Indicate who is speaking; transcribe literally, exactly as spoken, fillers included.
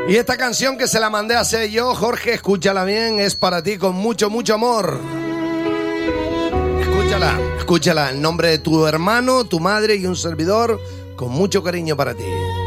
Speaker 1: Y esta canción que se la mandé a hacer yo, Jorge, escúchala bien, es para ti con mucho, mucho amor. Escúchala, escúchala, en nombre de tu hermano, tu madre y un servidor, con mucho cariño para ti.